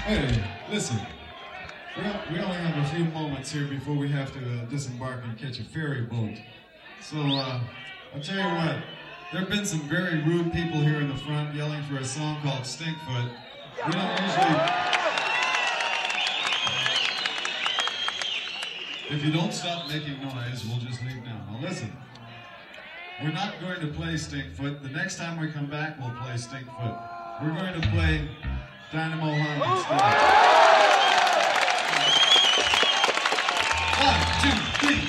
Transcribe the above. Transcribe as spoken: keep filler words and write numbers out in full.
Hey, listen. We, we only have a few moments here before we have to uh, disembark and catch a ferry boat. So, uh, I'll tell you what. There have been some very rude people here in the front yelling for a song called Stinkfoot. We don't usually... If you don't stop making noise, we'll just leave now. Now listen. We're not going to play Stinkfoot. The next time we come back, we'll play Stinkfoot. We're going to play Dynamo Hum instead. One, two, three.